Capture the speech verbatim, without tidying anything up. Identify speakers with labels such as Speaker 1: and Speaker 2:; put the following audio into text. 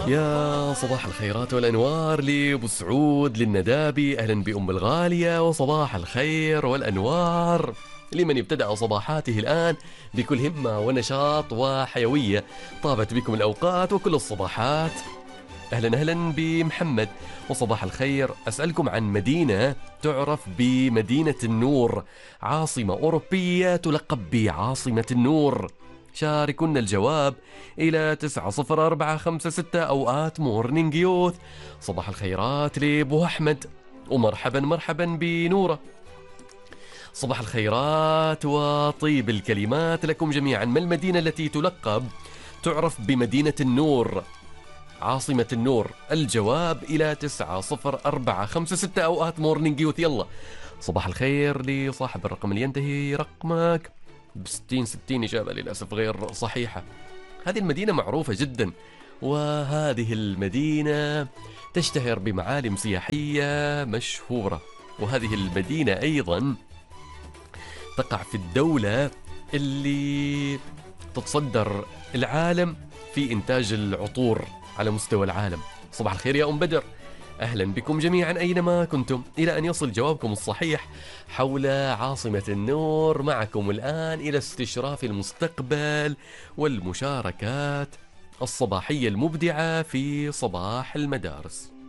Speaker 1: يا صباح الخيرات والأنوار لأبو سعود للندابي، أهلا بأم الغالية، وصباح الخير والأنوار لمن ابتدأ صباحاته الآن بكل همة ونشاط وحيوية. طابت بكم الأوقات وكل الصباحات. أهلا أهلا بمحمد، وصباح الخير. أسألكم عن مدينة تعرف بمدينة النور، عاصمة أوروبية تلقب بعاصمة النور. شاركونا الجواب إلى تسعة صفر أربعة خمسة ستة أوقات مورنينج يوث. صباح الخيرات لأبو أحمد، ومرحبا مرحبا بنورة. صباح الخيرات وطيب الكلمات لكم جميعا. ما المدينة التي تلقب تعرف بمدينة النور، عاصمة النور؟ الجواب إلى تسعة صفر أربعة خمسة ستة أوقات مورنينج يوث. يلا صباح الخير لصاحب الرقم اللي ينتهي رقمك بستين ستين. إجابة للأسف غير صحيحة. هذه المدينة معروفة جدا، وهذه المدينة تشتهر بمعالم سياحية مشهورة، وهذه المدينة أيضا تقع في الدولة اللي تتصدر العالم في إنتاج العطور على مستوى العالم. صباح الخير يا أم بدر، أهلا بكم جميعا أينما كنتم. إلى أن يصل جوابكم الصحيح حول عاصمة النور، معكم الآن إلى استشراف المستقبل والمشاركات الصباحية المبدعة في صباح المدارس.